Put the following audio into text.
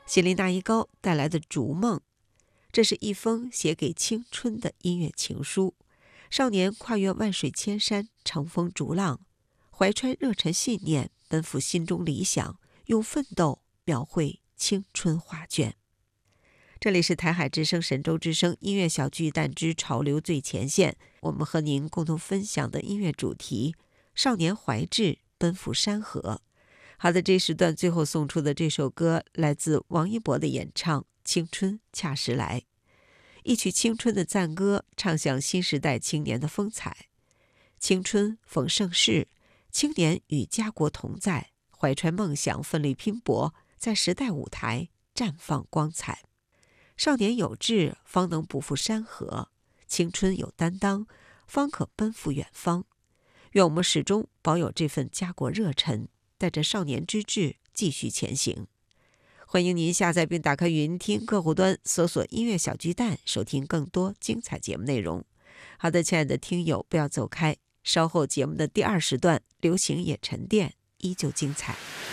希林娜依高带来的《逐梦》，这是一封写给青春的音乐情书。少年跨越万水千山，乘风逐浪，怀揣热忱信念，奔赴心中理想，用奋斗描绘青春画卷。这里是台海之声神州之声音乐小巨蛋之潮流最前线，我们和您共同分享的音乐主题：少年怀志，奔赴山河。好的，这时段最后送出的这首歌来自王一博的演唱《青春恰时来》，一曲青春的赞歌，唱响新时代青年的风采。青春逢盛世，青年与家国同在，怀揣梦想，奋力拼搏，在时代舞台绽放光彩。少年有志，方能不负山河；青春有担当，方可奔赴远方。愿我们始终保有这份家国热忱，带着少年之志继续前行。欢迎您下载并打开语音听客户端，搜索音乐小巨蛋，收听更多精彩节目内容。好的，亲爱的听友，不要走开，稍后节目的第2时段流行也沉淀依旧精彩。